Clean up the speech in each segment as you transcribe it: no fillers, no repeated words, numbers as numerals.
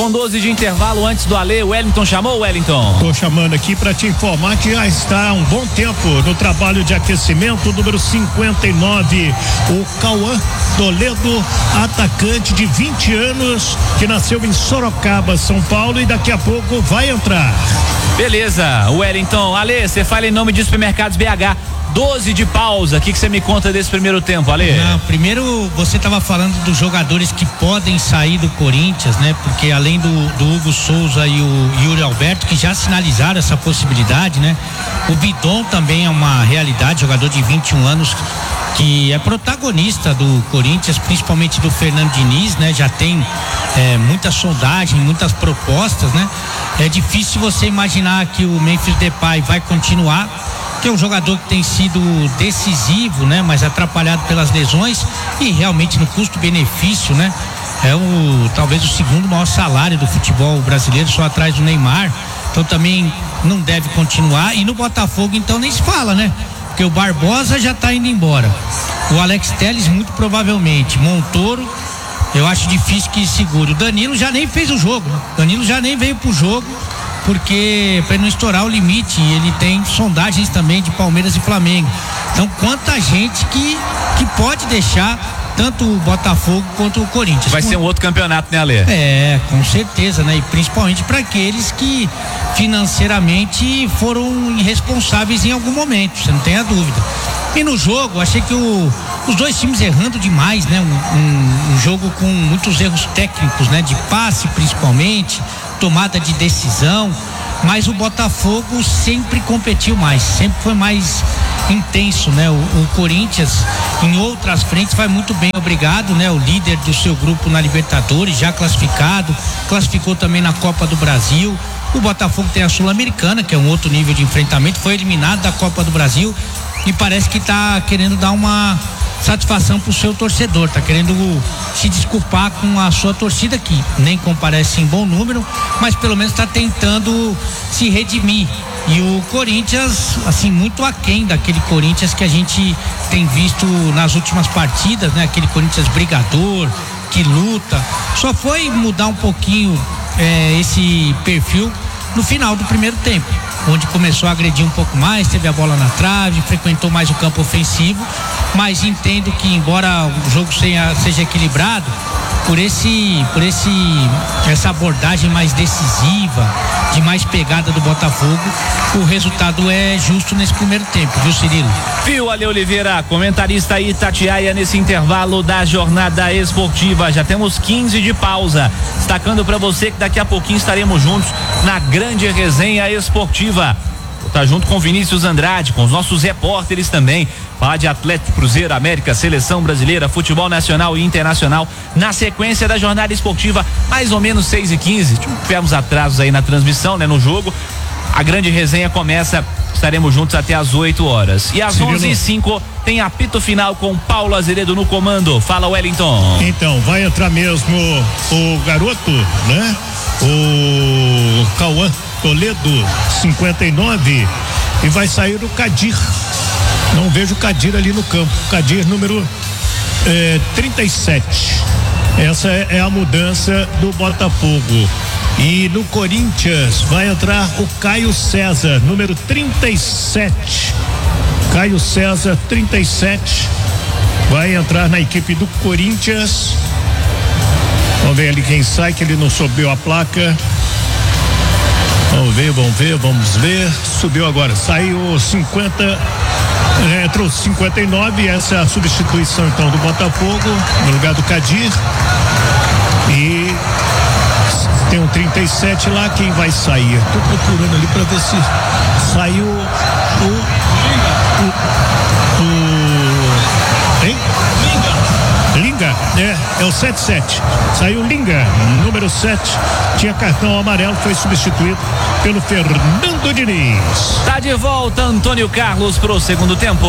com 12 de intervalo antes do Alê. O Wellington chamou, Wellington? Tô chamando aqui para te informar que já está há um bom tempo no trabalho de aquecimento, número 59, o Cauã Toledo, atacante de 20 anos, que nasceu em Sorocaba, São Paulo, e daqui a pouco vai entrar. Beleza, Wellington. Alê, você fala em nome de Supermercados BH. 12 de pausa, o que você me conta desse primeiro tempo, Ale? Não, primeiro você estava falando dos jogadores que podem sair do Corinthians, né? Porque além do Hugo Souza e o Yuri Alberto, que já sinalizaram essa possibilidade, né? O Bidon também é uma realidade, jogador de 21 anos, que é protagonista do Corinthians, principalmente do Fernando Diniz, né? Já tem muita sondagem, muitas propostas, né? É difícil você imaginar que o Memphis Depay vai continuar, que é um jogador que tem sido decisivo, né? Mas atrapalhado pelas lesões, e realmente no custo-benefício, né? É talvez o segundo maior salário do futebol brasileiro, só atrás do Neymar. Então também não deve continuar. E no Botafogo então nem se fala, né? Porque o Barbosa já tá indo embora. O Alex Telles muito provavelmente. Montoro, eu acho difícil que segure. O Danilo já nem fez o jogo, né? Danilo já nem veio pro jogo, porque para não estourar o limite, ele tem sondagens também de Palmeiras e Flamengo. Então quanta gente que pode deixar tanto o Botafogo quanto o Corinthians. Vai ser um outro campeonato, né, Ale? Com certeza, né? E principalmente para aqueles que financeiramente foram irresponsáveis em algum momento, você não tem a dúvida. E no jogo, achei que os dois times errando demais, né? Um jogo com muitos erros técnicos, né? De passe principalmente, tomada de decisão, mas o Botafogo sempre competiu mais, sempre foi mais intenso, né? O Corinthians em outras frentes vai muito bem, obrigado, né? O líder do seu grupo na Libertadores, já classificou também na Copa do Brasil. O Botafogo tem a Sul-Americana, que é um outro nível de enfrentamento, foi eliminado da Copa do Brasil e parece que tá querendo dar uma satisfação pro seu torcedor, tá querendo se desculpar com a sua torcida, que nem comparece em bom número, mas pelo menos tá tentando se redimir. E o Corinthians, assim, muito aquém daquele Corinthians que a gente tem visto nas últimas partidas, né? Aquele Corinthians brigador, que luta. Só foi mudar um pouquinho esse perfil no final do primeiro tempo, onde começou a agredir um pouco mais, teve a bola na trave, frequentou mais o campo ofensivo, mas entendo que embora o jogo seja equilibrado, por essa abordagem mais decisiva, de mais pegada do Botafogo, o resultado é justo nesse primeiro tempo, viu, Cirilo? Viu, Ale Oliveira, comentarista aí, Itatiaia, nesse intervalo da jornada esportiva. Já temos 15 de pausa, destacando para você que daqui a pouquinho estaremos juntos na grande resenha esportiva. Tá junto com Vinícius Andrade, com os nossos repórteres também. Falar de Atlético, Cruzeiro, América, Seleção Brasileira, futebol nacional e internacional, na sequência da jornada esportiva, mais ou menos 6h15. Tivemos atrasos aí na transmissão, né, no jogo. A grande resenha começa, estaremos juntos até às 8 horas. E às 11h05 tem apito final com Paulo Azeredo no comando. Fala, Wellington. Então, vai entrar mesmo o garoto, né? O Cauã Toledo, 59, e vai sair o Kadir. Não vejo o Kadir ali no campo. Kadir número 37. Essa é a mudança do Botafogo. E no Corinthians vai entrar o Caio César, número 37. Caio César, 37, vai entrar na equipe do Corinthians. Vamos ver ali quem sai, que ele não subiu a placa. Vamos ver. Subiu agora, saiu 50, entrou 59, essa é a substituição então do Botafogo, no lugar do Kadir. E tem um 37 lá, quem vai sair? Tô procurando ali pra ver se saiu hein? Linga, é o 77. Saiu Linga, número 7. Tinha cartão amarelo, foi substituído pelo Fernando Diniz. Tá de volta Antônio Carlos pro segundo tempo.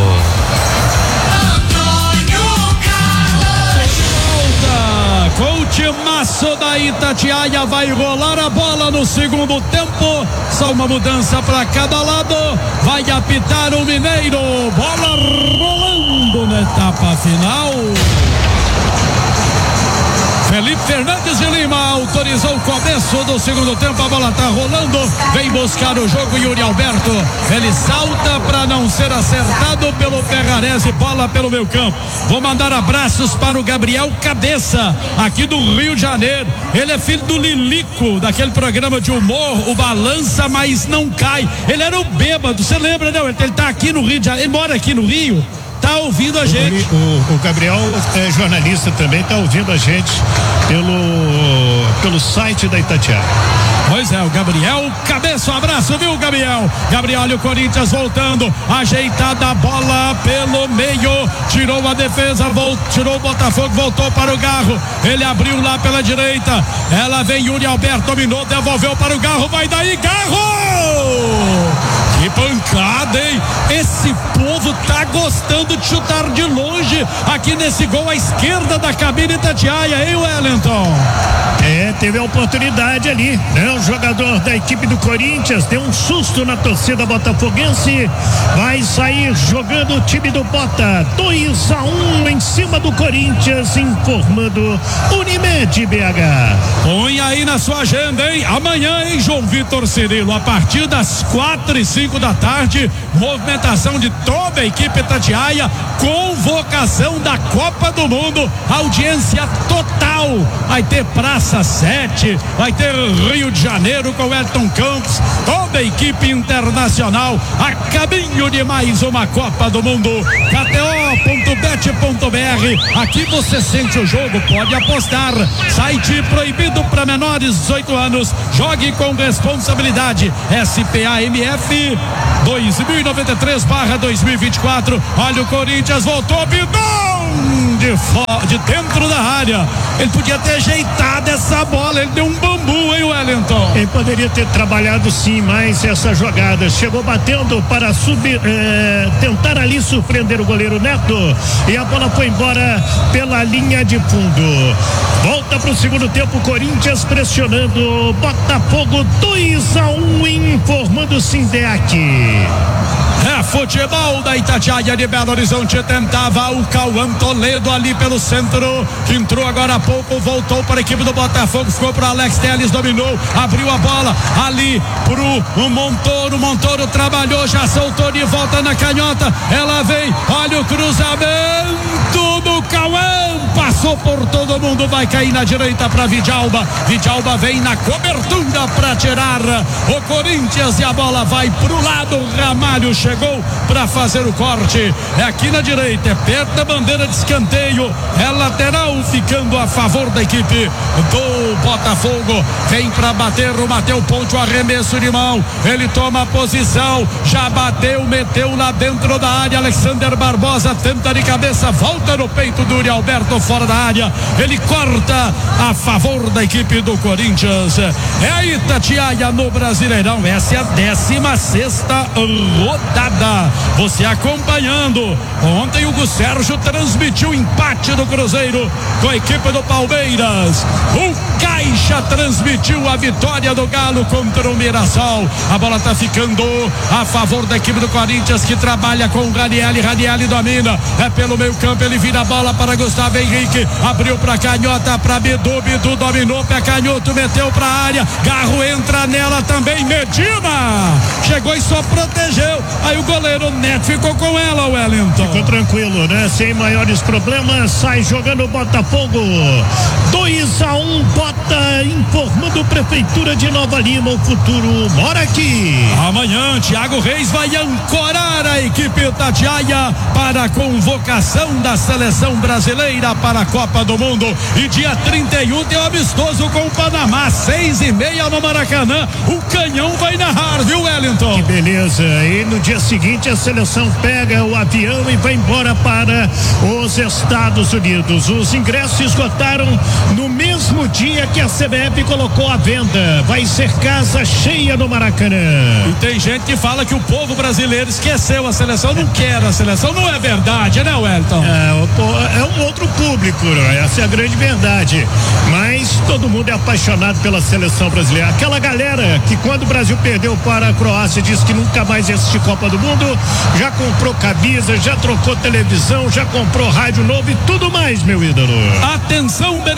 Com o timaço da Itatiaia, vai rolar a bola no segundo tempo. Só uma mudança para cada lado. Vai apitar o Mineiro. Bola rolando na etapa final. Felipe Fernandes de Lima autorizou o começo do segundo tempo. A bola tá rolando. Vem buscar o jogo Yuri Alberto. Ele salta para não ser acertado pelo Ferrarese. Bola pelo meio campo. Vou mandar abraços para o Gabriel Cabeça, aqui do Rio de Janeiro. Ele é filho do Lilico, daquele programa de humor, o Balança Mas Não Cai. Ele era o bêbado, você lembra, né? Ele tá aqui no Rio de Janeiro, ele mora aqui no Rio. Tá ouvindo a gente. O Gabriel é jornalista também, tá ouvindo a gente pelo site da Itatiaia. Pois é, o Gabriel Cabeça, um abraço, viu, Gabriel? Gabriel, olha o Corinthians voltando, ajeitada a bola pelo meio, tirou a defesa, tirou o Botafogo, voltou para o Garro, ele abriu lá pela direita, ela vem, Yuri Alberto dominou, devolveu para o Garro, vai daí, Garro! Que pancada, hein? Esse povo tá gostando de chutar de longe aqui nesse gol à esquerda da cabine Itatiaia, hein, Wellington? Teve a oportunidade ali, né? O jogador da equipe do Corinthians deu um susto na torcida botafoguense, vai sair jogando o time do Bota, 2-1 em cima do Corinthians, informando Unimed BH. Põe aí na sua agenda, hein? Amanhã, hein, João Vitor Cirilo, a partir das 4:05 da tarde, movimentação de toda a equipe Itatiaia, convocação da Copa do Mundo, audiência total, vai ter Praça 7, vai ter Rio de Janeiro com Elton Campos, toda a equipe internacional a caminho de mais uma Copa do Mundo. KTO.bet.br, aqui você sente o jogo, pode apostar. Site proibido para menores de 18 anos, jogue com responsabilidade. SPAMF 2093/2024. Olha o Corinthians, voltou, Bidão de dentro da área. Ele podia ter ajeitado essa bola, ele deu um bambu, hein, Wellington? Ele poderia ter trabalhado sim mais essa jogada. Chegou batendo para subir, tentar ali surpreender o goleiro Neto, e a bola foi embora pela linha de fundo. Volta para o segundo tempo, Corinthians pressionando Botafogo, 2-1, informando Sindeac. Futebol da Itatiaia de Belo Horizonte, tentava o Cauã Toledo ali pelo centro, que entrou agora há pouco, voltou para a equipe do Botafogo, ficou para Alex Telles, dominou, abriu a bola ali pro Montoro trabalhou, já soltou de volta na canhota, ela vem, olha o cruzamento do Cauã, passou por todo mundo, vai cair na direita para Vidjalba vem na cobertura para tirar o Corinthians, e a bola vai pro lado, Ramalho chegou para fazer o corte, é aqui na direita, é perto da bandeira de escanteio, é lateral, ficando a favor da equipe do Botafogo. Vem para bater o Mateu Ponte, o arremesso de mão, ele toma a posição, já bateu, meteu lá dentro da área, Alexander Barbosa tenta de cabeça, volta no peito do Yuri Alberto, fora da área, ele corta a favor da equipe do Corinthians. É a Itatiaia no Brasileirão, essa é a 16ª rodada, você acompanhando. Ontem o Hugo Sérgio transmitiu o empate do Cruzeiro com a equipe do Palmeiras, o Caixa transmitiu a vitória do Galo contra o Mirassol. A bola tá ficando a favor da equipe do Corinthians, que trabalha com o Ranieri domina, é pelo meio campo, ele vira a bola para Gustavo Henrique, abriu para canhota, para Bidu dominou, pé canhoto, meteu para a área, Garro entra nela também, Medina chegou e só protegeu, aí o goleiro Neto ficou com ela, Wellington. Ficou tranquilo, né? Sem maiores problemas, sai jogando o Botafogo, 2-1, Bota, informando Prefeitura de Nova Lima, o futuro mora aqui. Amanhã, Thiago Reis vai ancorar a equipe Itatiaia para a convocação da seleção brasileira para a Copa do Mundo, e dia 31 tem um amistoso com o Panamá, 6:30 no Maracanã, o Canhão vai narrar, viu, Wellington? Que beleza, e no dia seguinte a seleção pega o avião e vai embora para os Estados Unidos. Os ingressos esgotaram no mesmo dia que a CBF colocou à venda, vai ser casa cheia no Maracanã. E tem gente que fala que o povo brasileiro esqueceu a seleção, não quer a seleção, não é verdade, né, Wellington? É um outro público, essa é a grande verdade, mas todo mundo é apaixonado pela seleção brasileira. Aquela galera que quando o Brasil perdeu para a Croácia disse que nunca mais ia assistir Copa do Mundo, já comprou camisa, já trocou televisão, já comprou rádio novo e tudo mais, meu ídolo. Atenção, beneficiários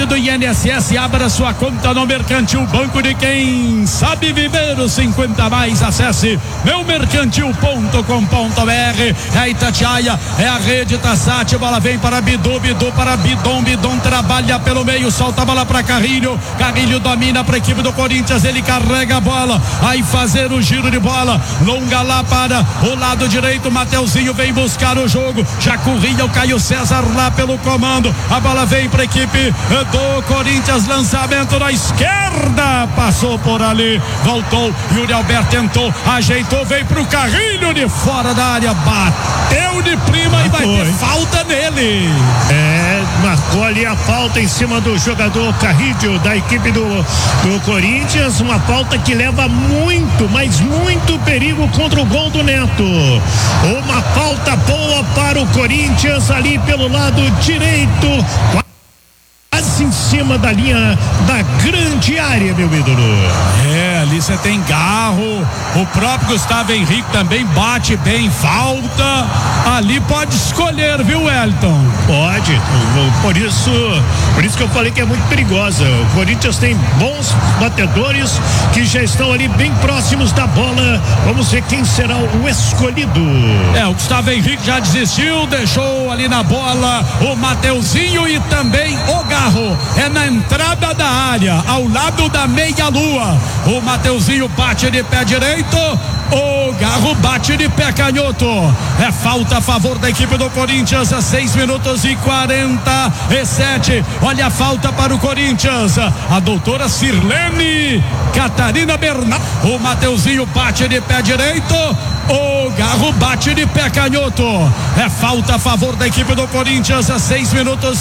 do INSS, abra sua conta no Mercantil Banco de quem sabe viver os 50 mais. Acesse meumercantil.com.br. É Itatiaia, é a rede Tassati, bola vem para Bidu, Bidu para Bidon, Bidon trabalha pelo meio, solta a bola para Carrilho, Carrilho domina para a equipe do Corinthians, ele carrega a bola, aí fazer o giro de bola, longa lá para o lado direito, Mateuzinho vem buscar o jogo, já corria o Caio César lá pelo comando, a bola vem para a equipe do Corinthians, lançamento na esquerda, passou por ali, voltou, Yuri Alberto tentou, ajeitou, veio pro Carrilho de fora da área, bateu de prima e vai ter falta nele. Marcou ali a falta em cima do jogador Carrilho da equipe do Corinthians, uma falta que leva muito, mas muito perigo contra o gol do Neto. Uma falta boa para o Corinthians ali pelo lado direito, quase em cima da linha da grande área, meu ídolo. Ali você tem Garro, o próprio Gustavo Henrique também bate bem, falta, ali pode escolher, viu, Wellington? Pode, por isso que eu falei que é muito perigosa. O Corinthians tem bons batedores que já estão ali bem próximos da bola, vamos ver quem será o escolhido. O Gustavo Henrique já desistiu, deixou ali na bola o Mateuzinho e também o Garro, é na entrada da área, ao lado da meia-lua, o Mateuzinho bate de pé direito, o Garro bate de pé canhoto, é falta a favor da equipe do Corinthians, 6 minutos e 47, olha a falta para o Corinthians, a doutora Sirlene Catarina Bernardo, o Mateuzinho bate de pé direito, o Garro bate de pé canhoto, é falta a favor da equipe do Corinthians, 6 minutos